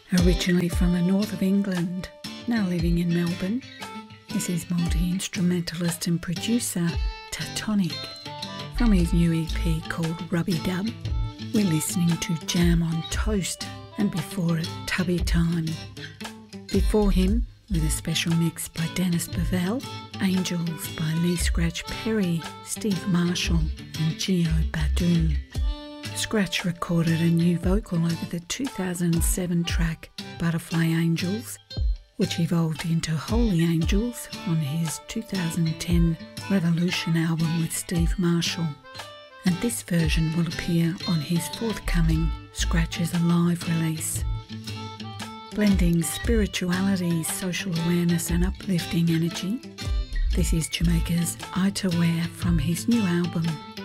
Originally from the north of England, now living in Melbourne, this is multi-instrumentalist and producer Tatonic. From his new EP called Rubby Dub, we're listening to Jam on Toast, and before it, Tubby Time. Before him, with a special mix by Dennis Bovell, Angels by Lee Scratch Perry, Steve Marshall and Geo Badu. Scratch recorded a new vocal over the 2007 track Butterfly Angels, which evolved into Holy Angels on his 2010 Revolution album with Steve Marshall. And this version will appear on his forthcoming Scratch is Alive release. Blending spirituality, social awareness and uplifting energy, this is Jamaica's Ita Ware from his new album